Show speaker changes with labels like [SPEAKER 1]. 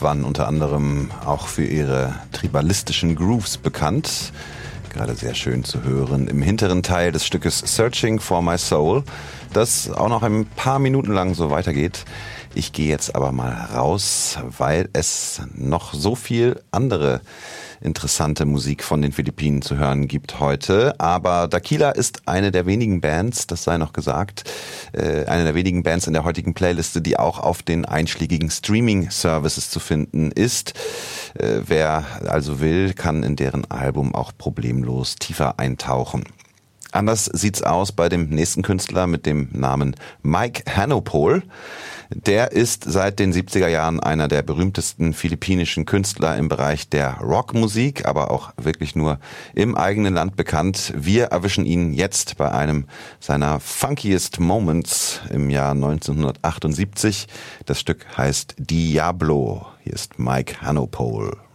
[SPEAKER 1] waren unter anderem auch für ihre tribalistischen Grooves bekannt. Gerade sehr schön zu hören im hinteren Teil des Stückes Searching for My Soul, das auch noch ein paar Minuten lang so weitergeht. Ich gehe jetzt aber mal raus, weil es noch so viel andere interessante Musik von den Philippinen zu hören gibt heute. Aber Daquila ist eine der wenigen Bands, das sei noch gesagt, eine der wenigen Bands in der heutigen Playliste, die auch auf den einschlägigen Streaming-Services zu finden ist. Wer also will, kann in deren Album auch problemlos tiefer eintauchen. Anders sieht's aus bei dem nächsten Künstler mit dem Namen Mike Hanopol. Der ist seit den 70er Jahren einer der berühmtesten philippinischen Künstler im Bereich der Rockmusik, aber auch wirklich nur im eigenen Land bekannt. Wir erwischen ihn jetzt bei einem seiner funkiest Moments im Jahr 1978. Das Stück heißt Diablo. Hier ist Mike Hanopol.